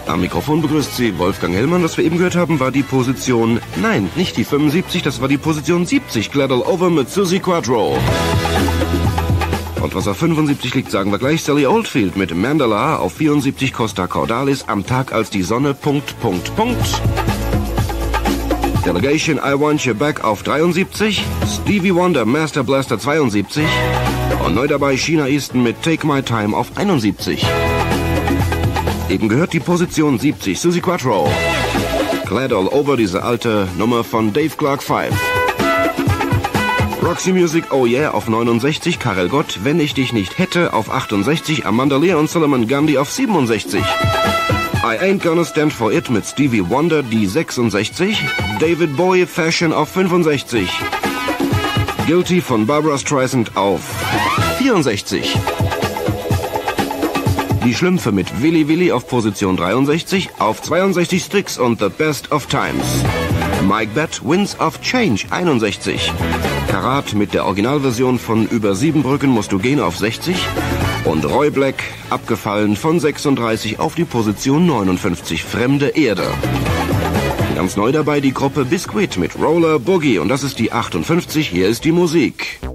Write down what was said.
Am Mikrofon begrüßt Sie Wolfgang Hellmann. Was wir eben gehört haben, war die Position... Nein, nicht die 75, das war die Position 70. Glad All Over mit Suzi Quatro. Und was auf 75 liegt, sagen wir gleich. Sally Oldfield mit Mandala. Auf 74 Costa Cordalis. Am Tag als die Sonne... Delegation I Want You Back auf 73. Stevie Wonder Master Blaster 72. Und neu dabei Sheena Easton mit Take My Time auf 71. Eben gehört die Position 70, Suzi Quatro. Glad All Over, diese alte Nummer von Dave Clark 5. Roxy Music, Oh Yeah auf 69, Karel Gott, Wenn ich dich nicht hätte auf 68, Amanda Lear und Solomon Gandhi auf 67. I Ain't Gonna Stand For It mit Stevie Wonder, die 66. David Bowie, Fashion auf 65. Guilty von Barbra Streisand auf 64. Die Schlümpfe mit Willy Willy auf Position 63, auf 62 Styx und The Best of Times. Mike Batt, Winds of Change 61. Karat mit der Originalversion von Über 7 Brücken musst du gehen auf 60. Und Roy Black, abgefallen von 36 auf die Position 59, Fremde Erde. Ganz neu dabei die Gruppe Biscuit mit Roller Boogie und das ist die 58, hier ist die Musik.